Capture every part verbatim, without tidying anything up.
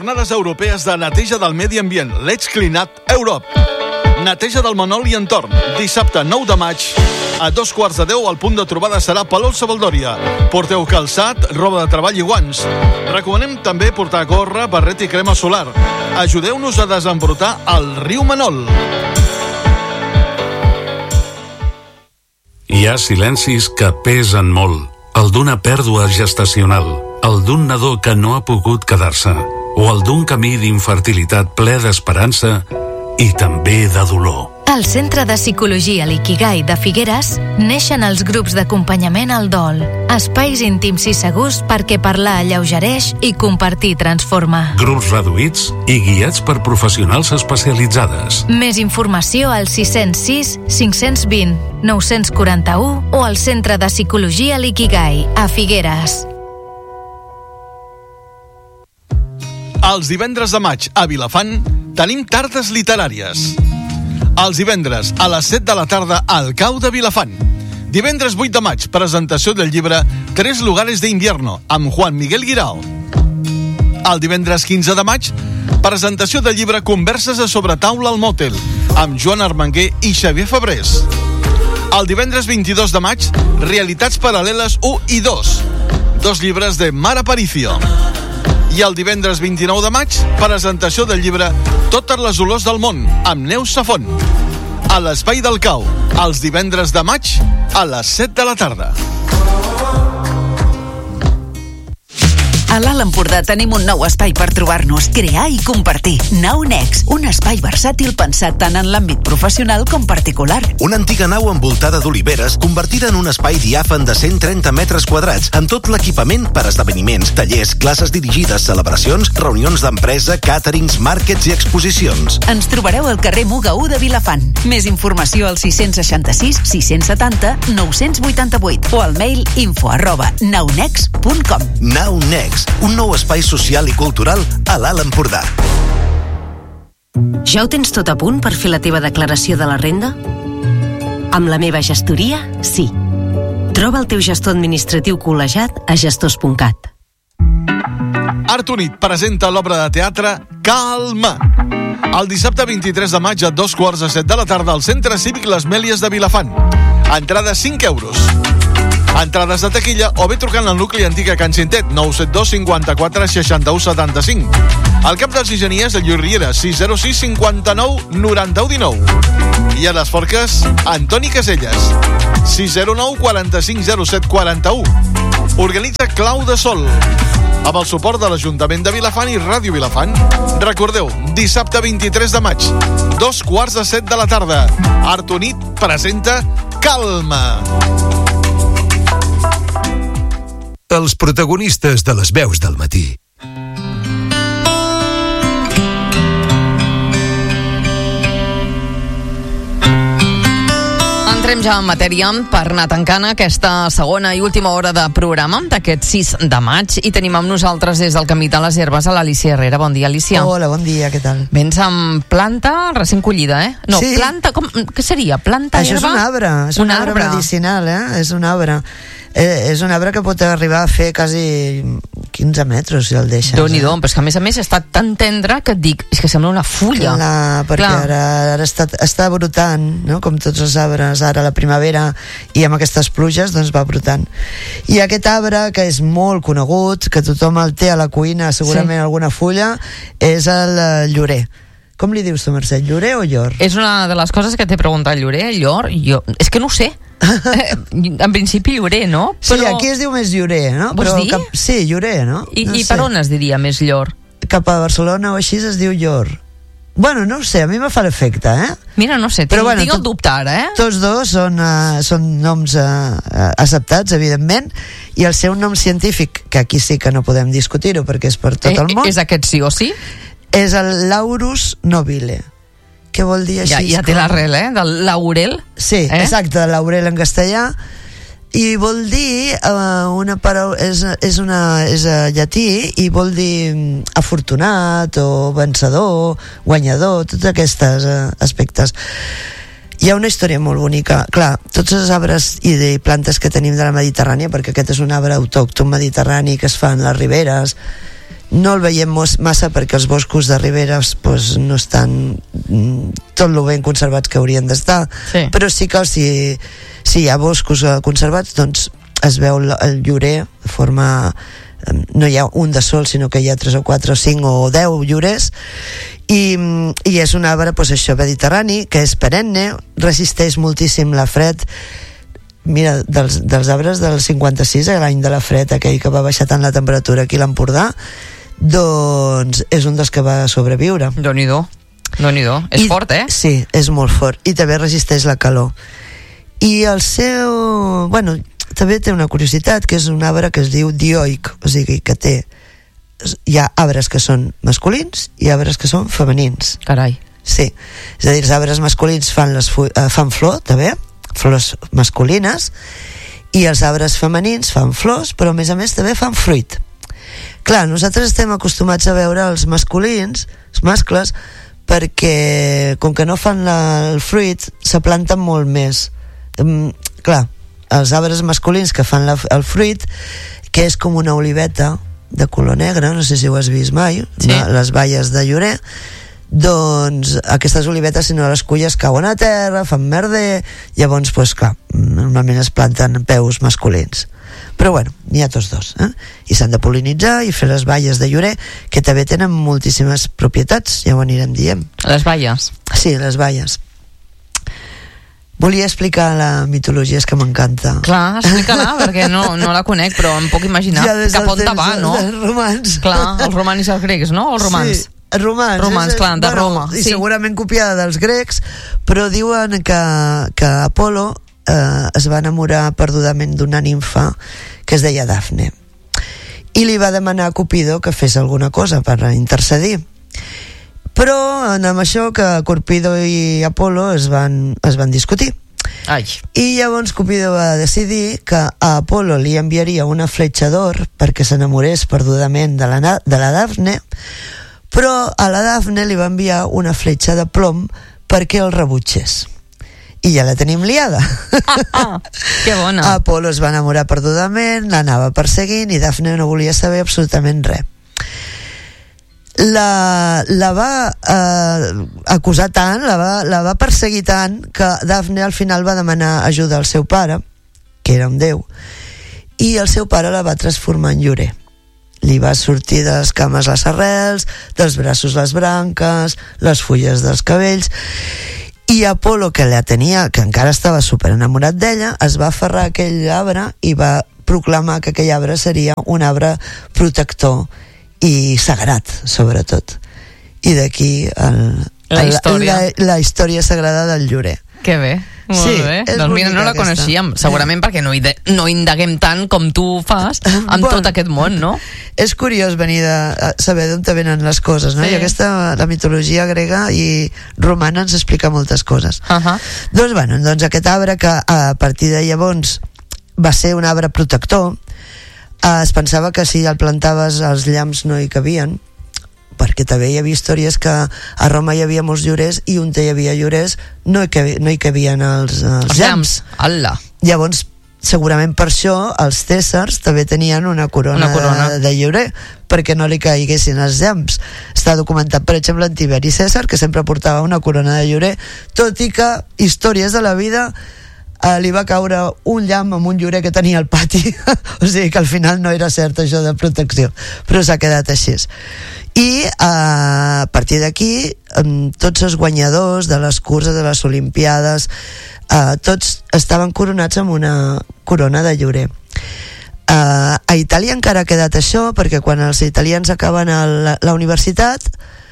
Jornades europees de neteja del medi ambient. Let's Clean Up Europe. Neteja del Manol i entorn. Dissabte nou de maig a dos quarts de deu. El punt de trobada serà Palol Sabaldòria. Porteu calçat, roba de treball i guants. Recomanem també portar gorra, barret i crema solar. Ajudeu-nos a desembrutar el riu Manol. Hi ha silencis que pesen molt. El d'una pèrdua gestacional, el d'un nadó que no ha pogut quedar-se, o el d'un camí d'infertilitat ple d'esperança i també de dolor. Al Centre de Psicologia L'Ikigai de Figueres neixen els grups d'acompanyament al dol. Espais íntims i segurs perquè parlar alleugereix i compartir transforma. Grups reduïts i guiats per professionals especialitzades. Més informació al sis zero sis, cinc dos zero, nou quatre u o al Centre de Psicologia L'Ikigai a Figueres. Els divendres de maig a Vilafant tenim tardes literàries. Els divendres a les set de la tarda al Cau de Vilafant. Divendres vuit de maig, presentació del llibre Tres lugares de invierno amb Juan Miguel Guirao. El divendres quinze de maig, presentació del llibre Converses a sobre taula al mòtel amb Joan Armanguer i Xavier Febrés. El divendres vint-i-dos de maig, Realitats paral·leles u i dos, dos llibres de Mar Aparicio. I el divendres vint-i-nou de maig, presentació del llibre Totes les olors del món, amb Neus Safont. A l'Espai del Cau, els divendres de maig, a les set de la tarda. A l'Alt Empordà tenim un nou espai per trobar-nos, crear i compartir. Nau Next, un espai versàtil pensat tant en l'àmbit professional com particular. Una antiga nau envoltada d'oliveres convertida en un espai diàfan de cent trenta metres quadrats, amb tot l'equipament per esdeveniments, tallers, classes dirigides, celebracions, reunions d'empresa, càterings, màrquets i exposicions. Ens trobareu al carrer Muga u de Vilafant. Més informació al sis seixanta-sis, sis setanta, nou vuitanta-vuit o al mail info arroba naunext punt com. Nau Next, un nou espai social i cultural a l'Alt Empordà. Ja ho tens tot a punt per fer la teva declaració de la renda? Amb la meva gestoria, sí. Troba el teu gestor administratiu col·legiat a gestors punt cat. Art Unit presenta l'obra de teatre Calma. El dissabte vint-i-tres de maig a dos quarts de set de la tarda al Centre Cívic Les Mèlies de Vilafant. Entrada cinc euros. Entrades de taquilla o bé trucant al nucli antic a Can Cintet, nou set dos cinquanta-quatre seixanta-u setanta-cinc. Al cap dels Igenies, a Lluís Riera, sis zero sis cinquanta-nou noranta-u dinou. I a les Forques, Antoni Caselles, sis zero nou quaranta-cinc zero set quaranta-u. Organitza Clau de Sol, amb el suport de l'Ajuntament de Vilafant i Ràdio Vilafant. Recordeu, dissabte vint-i-tres de maig, dos quarts de set de la tarda. Art Unit presenta Calma. Els protagonistes de les veus del matí. Entrem ja en matèria per anar tancant aquesta segona i última hora de programa d'aquest sis de maig i tenim amb nosaltres des del Camí de les Herbes a l'Alicia Herrera. Bon dia, Alicia. Hola, bon dia, què tal? Vens amb planta recent collida, eh? No, sí. Planta, com, què seria? Planta, Això herba? és un arbre, és un, un arbre, arbre medicinal, eh? És un arbre. Eh, és un arbre que pot arribar a fer quasi quinze metres si el deixes. Déu-n'hi-do, eh? Però és que a més a més està tan tendre que et dic, és que sembla una fulla. Clar, perquè Clar. ara, ara està, està brotant, no? Com tots els arbres, ara a la primavera i amb aquestes pluges doncs va brotant. I aquest arbre que és molt conegut, que tothom el té a la cuina, segurament sí. alguna fulla, és el llorer. Com li dius tu, Mercè, llorer o llor? És una de les coses que t'he preguntat, llorer, llor, jo... És que no ho sé. En principi llorer, no? Però... Sí, aquí es diu més llorer, no? Vols Però dir? Cap... Sí, llorer, no? I, no i sé. per on es diria més llor? Cap a Barcelona o així es diu llor. Bueno, no ho sé, a mi me fa l'efecte, eh? Mira, no sé, tinc, Però, bueno, tinc el dubte ara, eh? Tots dos són, uh, són noms uh, acceptats, evidentment, i el seu nom científic, que aquí sí que no podem discutir-ho perquè és per tot eh, el món... És aquest sí o sí? És el Laurus nobile. Què vol dir així? Ja, ja té l'arrel, eh? Del laurel. Sí, eh? Exacte, laurel en castellà. I vol dir uh, una paraula, és, és, una, és uh, llatí i vol dir afortunat o vencedor, guanyador, tots aquests uh, aspectes. Hi ha una història molt bonica. Clar, tots els arbres i de plantes que tenim de la Mediterrània, perquè aquest és un arbre autòcton mediterrani que es fa en les riberes, no el veiem massa perquè els boscos de riberes pues, no estan tot lo ben conservats que haurien d'estar, sí. Però sí que si, si hi ha boscos conservats doncs es veu el, el llorer de forma, no hi ha un de sol sinó que hi ha tres o quatre o cinc o deu llorers i, i és un arbre pues, això, mediterrani, que és perenne, resisteix moltíssim la fred. Mira, dels, dels arbres del cinquanta-sis, l'any de la fred, aquell que va baixar tant la temperatura aquí a l'Empordà, doncs és un dels que va sobreviure. Déu-n'hi-do, Déu-n'hi-do. És I, fort, eh? Sí, és molt fort, i també resisteix la calor. I el seu... Bueno, també té una curiositat, que és un arbre que es diu dioic, o sigui que té... Hi ha arbres que són masculins i arbres que són femenins. Carai. Sí, és a dir, els arbres masculins fan, les fu- eh, fan flor, també, flors masculines, i els arbres femenins fan flors, però a més a més també fan fruit. Clar, nosaltres estem acostumats a veure els masculins, els mascles, perquè com que no fan la, el fruit, se planten molt més. Um, clar, els arbres masculins que fan la, el fruit, que és com una oliveta de color negre, no sé si ho has vist mai, sí. No? Les baies de llorer, doncs aquestes olivetes, si no les culles, cauen a terra, fan merder, llavors, doncs clar, normalment es planten peus masculins. Però bueno, n'hi ha tots dos, eh? I s'han de pol·linitzar i fer les baies de llorer, que també tenen moltíssimes propietats, ja ho anirem dient. Les baies? Sí, les baies. Volia explicar la mitologia, és que m'encanta. Clar, explica-la, perquè no, no la conec, però em puc imaginar ja cap on te va, no? Romans. Clar, els romans i els grecs, no? Els romans. Sí. Romans, romans, és, clar, de bueno, Roma. I sí. segurament copiada dels grecs, però diuen que, que Apolo eh, es va enamorar perdudament d'una nimfa que es deia Dafne, i li va demanar a Cupido que fes alguna cosa per intercedir. Però amb això que Cupido i Apolo es van, es van discutir. Ai. I llavors Cupido va decidir que a Apolo li enviaria una fletxa d'or perquè s'enamorés perdudament de la, de la Dafne, però a la Dafne li va enviar una fletxa de plom perquè el rebutgés. I ja la tenim liada. Ah, que bona. Apolo es va enamorar perdudament, l'anava perseguint i Dafne no volia saber absolutament res. La, la va eh, acusar tant, la va, la va perseguir tant, que Dafne al final va demanar ajuda al seu pare, que era un déu, i el seu pare la va transformar en llorer. Li va sortir de les cames les arrels, dels braços les branques, les fulles dels cabells, i Apolo, que la tenia, que encara estava super enamorat d'ella, es va aferrar a aquell arbre i va proclamar que aquell arbre seria un arbre protector i sagrat, sobretot. I d'aquí el, la, el, història. la, la història sagrada del llorer. Que bé. Molt sí, bé, doncs mira, no la aquesta. Coneixíem, segurament perquè no, de, no indaguem tant com tu fas amb bueno, tot aquest món, no? És curiós venir de a saber d'on te venen les coses, no? Sí. I aquesta, la mitologia grega i romana ens explica moltes coses. Uh-huh. Doncs, bueno, doncs aquest arbre que a partir de llavors va ser un arbre protector, eh, es pensava que si el plantaves els llamps no hi cabien, perquè també hi havia històries que a Roma hi havia molts llorers i on hi havia llorers no hi, cabia, no hi cabien els, els llamps. Alla. Llavors, segurament per això els cèsars també tenien una corona, una corona. De, de llorer, perquè no li caiguessin els llamps. Està documentat, per exemple, en Tiberi Cèsar, que sempre portava una corona de llorer, tot i que històries de la vida eh, li va caure un llamp amb un llorer que tenia al pati. O sigui que al final no era cert això de protecció, però s'ha quedat així. I eh, a partir d'aquí tots els guanyadors de les curses, de les olimpiades, eh, tots estaven coronats amb una corona de llorer. eh, a Itàlia encara ha quedat això, perquè quan els italians acaben la, la universitat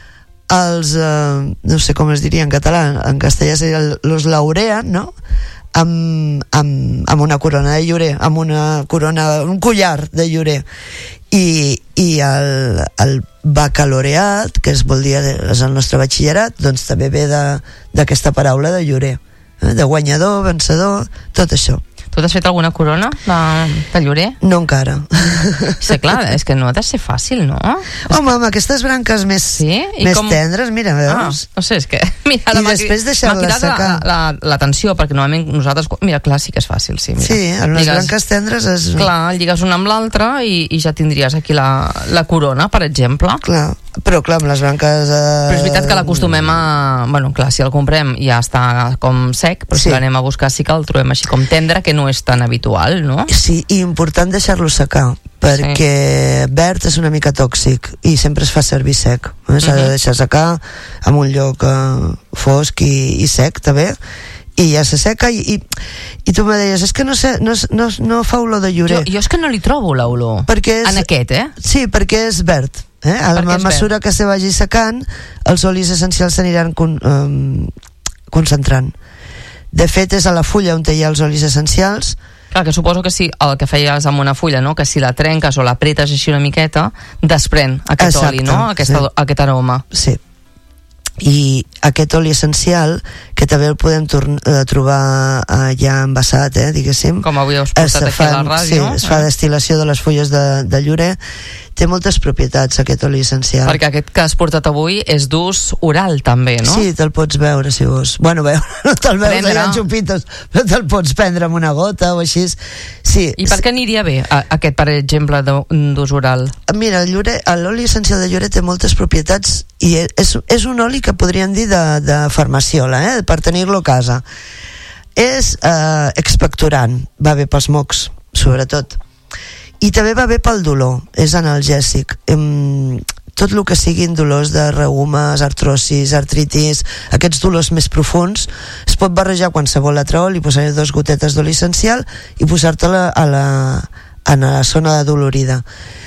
els, eh, no sé com es diria en català, en castellà seria los laurean, no? Amb, amb, amb una corona de llorer, amb una corona, un collar de llorer. I, i el, el baccalaureat, que es vol dir és el nostre batxillerat, doncs també ve d'aquesta paraula de llorer, eh? De guanyador, vencedor, tot això. Tu t'has fet alguna corona de, de llorer? No encara. Sí, clar, és que no ha de ser fàcil, no? Home, amb aquestes branques més, sí? més com... tendres, mira, veus? Ah, no sé, és que... Mira, I després deixar-la secar. L'atenció, perquè normalment nosaltres... Mira, clar, sí que és fàcil, sí. Mira. Sí, amb les lligues, branques tendres és... Clar, lligues una amb l'altra i, i ja tindries aquí la, la corona, per exemple. Clar, però clar, amb les branques... Eh... Però és veritat que l'acostumem a... Bueno, clar, si el comprem ja està com sec, però sí. Si l'anem a buscar sí que el trobem així com tendre, que no és tan habitual, no? Sí, i important deixar-lo secar, perquè sí. Verd és una mica tòxic i sempre es fa servir sec. Eh? S'ha uh-huh. de deixar secar en un lloc eh, fosc i, i sec, també, i ja se seca i, i, i tu me deies, és que no sé, no, no, no fa olor de llorer. Jo, jo és que no li trobo l'olor és, en aquest, eh? Sí, perquè és verd. Eh? A la mesura verd. Que se vagi secant, els olis essencials s'aniran con, um, concentrant. De fet, és a la fulla on hi ha els olis essencials. Clar, que suposo que sí, el que feies amb una fulla, no? Que si la trenques o l'apretes així una miqueta, desprèn aquest Exacte, oli, no? Aquest, sí. aquest aroma. Sí. I aquest oli essencial, que també el podem torn- eh, trobar eh, ja envasat, eh, diguéssim. Com avui us portat aquí a la ràdio. Sí, es fa eh? destil·lació de les fulles de, de llorer. Té moltes propietats, aquest oli essencial. Perquè aquest que has portat avui és d'ús oral, també, no? Sí, te'l pots veure, si vols. Bueno, veure, no te'l veus allà en xupitos, però te'l pots prendre amb una gota o així. Sí. I per què aniria bé a, aquest, per exemple, d'ús oral? Mira, el llorer, l'oli essencial de llorer té moltes propietats i és, és un oli que podríem dir de, de farmaciola, eh? Per tenir-lo a casa. És eh, expectorant, va bé pels mocs, sobretot. I també va bé pel dolor, és analgèsic. Em, tot el que siguin dolors de reumes, artrosis, artritis, aquests dolors més profunds, es pot barrejar qualsevol altre oli, posar-hi dues gotetes d'oli essencial i posar-te-la a la, a la zona de dolorida.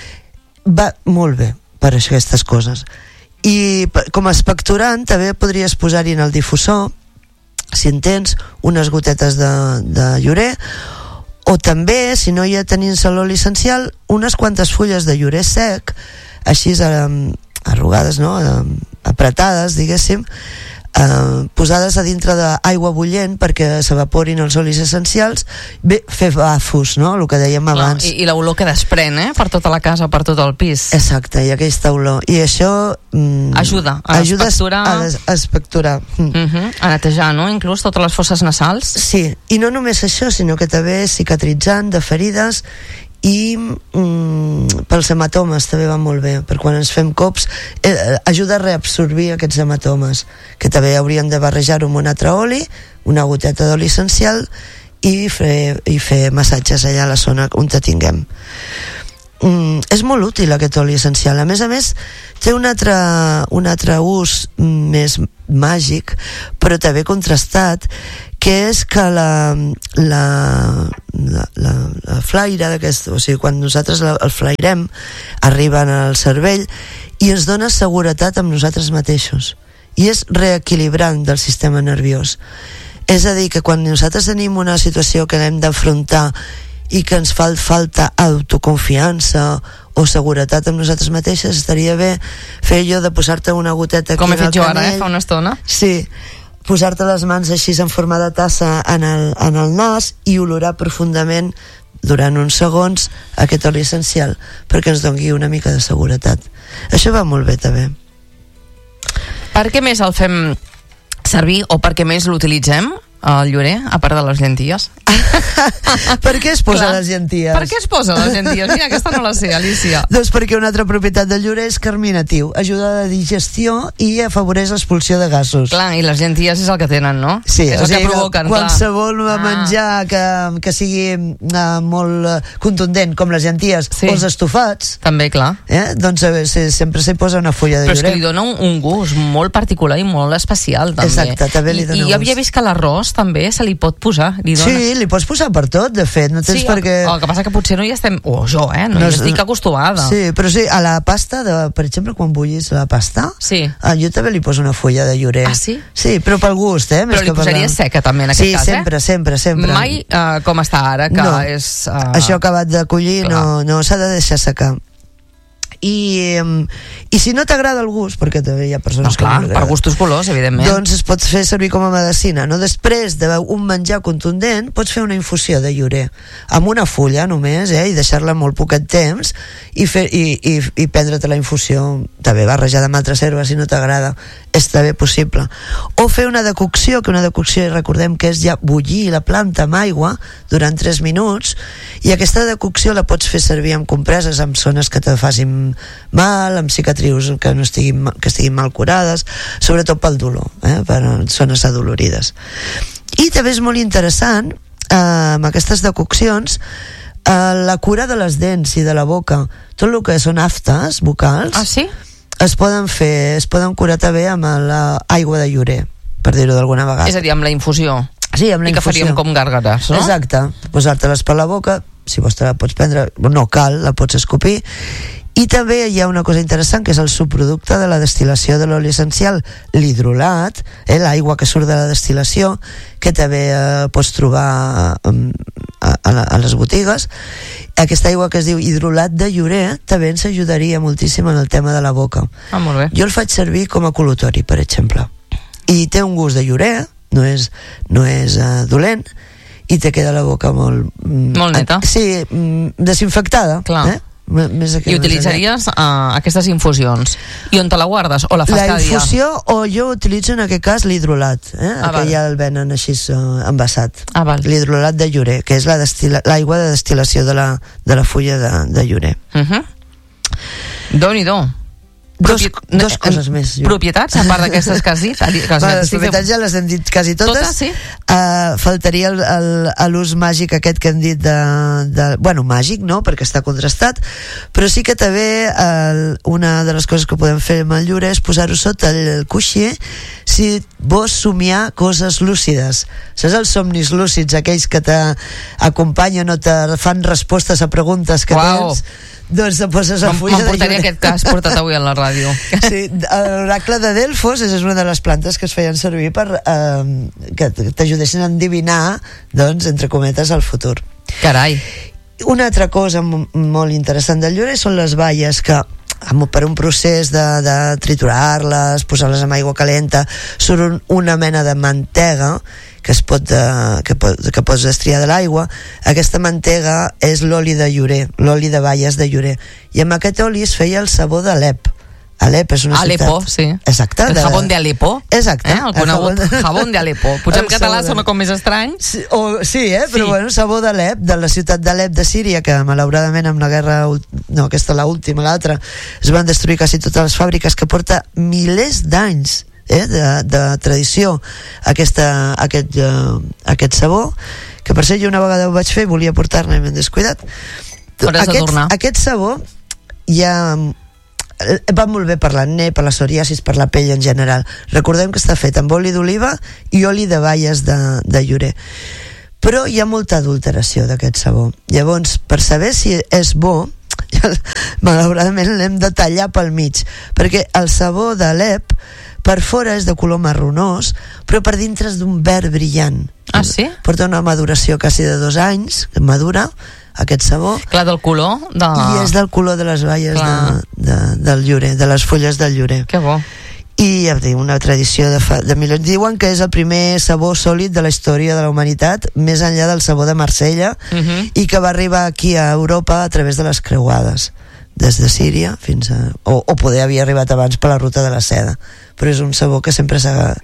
Va molt bé per aquestes coses. I com a expectorant també podries posar-hi en el difusor, si en tens, unes gotetes de, de llorer, o també, si no hi ha tenint l'oli essencial, unes quantes fulles de llorer sec, així um, arrugades, no? Um, apretades, diguéssim, uh, posades a dintre d'aigua bullent perquè s'evaporin els olis essencials, bé, fer bafos, no? El que dèiem Clar, abans. I, i l'olor que desprèn, eh? Per tota la casa, per tot el pis. Exacte, i aquesta olor. I això... Mm, ajuda a ajuda espectorar... a, a espectorar. Mm. Uh-huh. A netejar, no? Inclús totes les fosses nasals. Sí, i no només això, sinó que també cicatritzant de ferides i mm, pels hematomes també va molt bé, per quan ens fem cops eh, ajuda a reabsorbir aquests hematomes, que també hauríem de barrejar-ho amb un altre oli, una goteta d'oli essencial i fer, i fer massatges allà a la zona on te tinguem. Mm, és molt útil aquest oli essencial. A més a més té un altre, un altre ús més màgic, però també contrastat, que és que la, la, la, la, la flaire d'aquest, o sigui, quan nosaltres la, el flairem, arriba al cervell i ens dona seguretat amb nosaltres mateixos i és reequilibrant del sistema nerviós. És a dir, que quan nosaltres tenim una situació que hem d'afrontar i que ens fa falta autoconfiança o seguretat amb nosaltres mateixes, estaria bé fer allò de posar-te una goteta com he fet jo ara, eh, fa una estona. Sí, posar-te les mans així en forma de tassa en el, en el nas i olorar profundament durant uns segons aquest oli essencial perquè ens doni una mica de seguretat. Això va molt bé també. Per què més el fem servir o per què més l'utilitzem, el llorer, a part de les llenties? Per què es posa Clar. les llenties? Per què es posa les llenties? Mira, aquesta no la sé, Alicia. Doncs perquè una altra propietat del llorer és carminatiu, ajuda a la digestió i afavoreix l'expulsió de gasos. Clar, i les llenties és el que tenen, no? Sí, és o el sigui, que provoquen, qualsevol clar. menjar que, que sigui uh, molt uh, contundent, com les llenties sí. o els estofats. També, clar. Eh? Doncs uh, sempre s'hi posa una fulla de Però llorer. Però és que li dona un, un gust molt particular i molt especial, també. Exacte, també li dona I, i jo havia vist que l'arròs també se li pot posar. Li dona... Sí, li pots posar per tot, de fet. No tens sí, per què... el, el que passa que potser no hi estem... O jo, eh? No, no hi estic acostumada. Sí, però sí, a la pasta, de, per exemple, quan bullis la pasta, sí. eh, jo també li poso una fulla de llorer. Ah, sí? Sí, però pel gust, eh? Però li posaria la... seca, també, en aquest sí, cas, eh? Sí, sempre, sempre, sempre. Mai uh, com està ara, que no. és... Uh... Això acabat de collir, Clar. no, no s'ha de deixar secar. i, i si no t'agrada el gust, perquè també hi ha persones no, clar, que no per gustos colors, evidentment, doncs es pot fer servir com a medicina, no? Després d'un menjar contundent pots fer una infusió de llorer amb una fulla només, eh? I deixar-la molt poquet temps i, fer, i, i, i prendre-te la infusió també barrejada amb altres herbes si no t'agrada, és també possible. O fer una decocció, que una decocció recordem que és ja bullir la planta amb aigua durant tres minuts, i aquesta decocció la pots fer servir amb compreses amb zones que te facin mal, amb cicatrius que no estiguin, que estiguin mal curades, sobretot pel dolor, eh? Per zones adolorides. I també és molt interessant eh, amb aquestes decoccions eh, la cura de les dents i de la boca, tot el que són aftes vocals. Ah, sí? Es poden fer, es poden curar també amb l'aigua de llorer, per dir-ho d'alguna vegada. És a dir, amb la infusió. Sí, amb la I que infusió. faríem com gàrgares, no? Exacte, posar-te-les per la boca, si vols te la pots prendre, no cal, la pots escopir. I també hi ha una cosa interessant, que és el subproducte de la destil·lació de l'oli essencial, l'hidrolat, eh, l'aigua que surt de la destil·lació, que també eh, pots trobar a, a, a les botigues. Aquesta aigua que es diu hidrolat de llorer també ens ajudaria moltíssim en el tema de la boca. Ah, molt bé. Jo el faig servir com a col·lutori, per exemple, i té un gust de llorer, no és, no és uh, dolent, i te queda la boca molt... Mm, molt neta. Sí, mm, desinfectada. Clar. Eh? Més I utilitzaries uh, aquestes infusions. I on te la guardes? O la fas la cada dia? La infusió, o jo utilitzo en aquest cas l'hidrolat, eh? Ah, que ja el venen així uh, envasat. Ah, val. L'hidrolat de llorer, que és la destil·la, l'aigua de destil·lació de la, de la fulla de, de llorer. Uh -huh. Déu-n'hi-do. Dos, Propi... dos coses més. Jo. Propietats, a part d'aquestes que has dit? Que has bueno, les propietats ja les hem dit quasi totes. Totes, sí? Uh, faltaria el, el, l'ús màgic aquest que hem dit de, de... Bueno, màgic no, perquè està contrastat, però sí que també uh, una de les coses que podem fer amb el llorer és posar-ho sota el coixí si vols somiar coses lúcides. Saps els somnis lúcids, aquells que t'acompanyen o te fan respostes a preguntes que Uau. tens? Doncs te poses a fulla de llorer. M'emportaria aquest cas portat avui a la ràdio. Sí, l'oracle de Delfos és una de les plantes que es feien servir per eh, que t'ajudessin a endevinar, doncs, entre cometes, el futur. Carai. Una altra cosa molt interessant del llorer són les baies, que per un procés de, de triturar-les, posar-les amb aigua calenta, surt una mena de mantega que es pot, de, que, pot, que pots destriar de l'aigua. Aquesta mantega és l'oli de llorer, l'oli de baies de llorer, i amb aquest oli es feia el sabó d'Alep. Alep és una Alepo, ciutat... sí. Exacte. El jabón de Alepo. Exacte. Eh? El conegut el jabón... jabón de Alepo. Potser en català de... sona com més estrany. Sí, o, sí eh? Però sí. bueno, sabó d'Alep, de la ciutat d'Alep de Síria, que malauradament amb la guerra... No, aquesta la última, l'altra, es van destruir quasi totes les fàbriques, que porta milers d'anys eh? de, de tradició aquesta, aquest, uh, aquest sabó, que per ser jo una vegada ho vaig fer, volia portar-ne i m'he descuidat. Hauràs de tornar. Aquest sabó ja... va molt bé per l'acné, per la psoriasis, per la pell en general. Recordem que està fet amb oli d'oliva i oli de baies de, de llorer. Però hi ha molta adulteració d'aquest sabó. Llavors, per saber si és bo, malauradament l'hem de tallar pel mig, perquè el sabó d'Alep per fora és de color marronós, però per dintre és d'un verd brillant. Ah, sí? Porta una maduració quasi de dos anys, madura, aquest sabó. Clar, del color de... I és del color de les baies de, de, del llorer, de les fulles del llorer. Que bo. I ja dic, una tradició de, fa, de milions. Diuen que és el primer sabó sòlid de la història de la humanitat, més enllà del sabó de Marsella, uh -huh. i que va arribar aquí a Europa a través de les creuades, des de Síria fins a... O, o poder havia arribat abans per la ruta de la seda. Però és un sabó que sempre s'ha...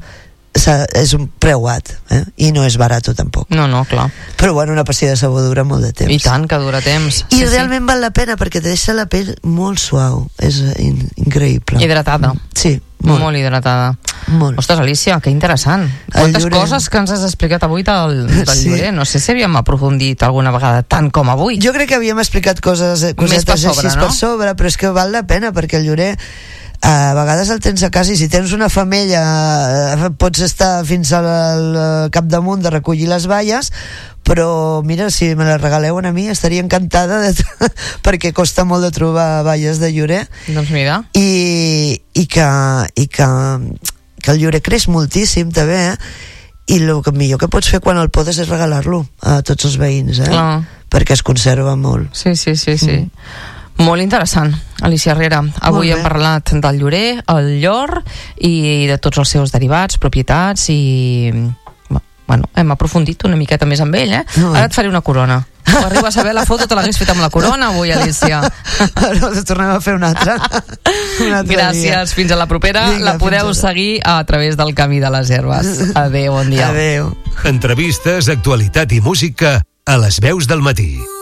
és un preuat, eh? I no és barat tampoc. No, no, clar. Però bueno, una pastilla de sabó dura molt de temps. I tant, que dura temps. I sí, realment sí. val la pena perquè te deixa la pell molt suau. És in increïble. Hidratada. Sí, molt. Molt hidratada. Molt. Ostres, Alicia, que interessant. Quantes llorer... coses que ens has explicat avui del, del sí. llorer. No sé si havíem aprofundit alguna vegada tant com avui. Jo crec que havíem explicat coses, cosetes per sobre, així no? per sobre, però és que val la pena perquè el llorer a vegades el tens a casa i si tens una femella eh, pots estar fins al capdamunt de recollir les baies, però mira, si me les regaleu a mi estaria encantada de perquè costa molt de trobar baies de llorer. Doncs mira. I, i, que, i que, que el llorer creix moltíssim també, eh? I el millor que pots fer quan el podes és regalar-lo a tots els veïns, eh? Clar. Perquè es conserva molt. Sí, sí, sí, sí. Mm. Molt interessant, Alicia Herrera. Avui hem parlat del llorer, el llor i de tots els seus derivats, propietats i... Bueno, hem aprofundit una miqueta més amb ell, eh? No. Ara et faré una corona. Si arribes a veure la foto, te l'hagués fet amb la corona avui, Alicia. Ara tornem a fer una altra. Una altra Gràcies, dia. Fins a la propera. Vinga, la podeu seguir a través del Camí de les Herbes. Adéu, bon dia. Adéu. Entrevistes, actualitat i música a les veus del matí.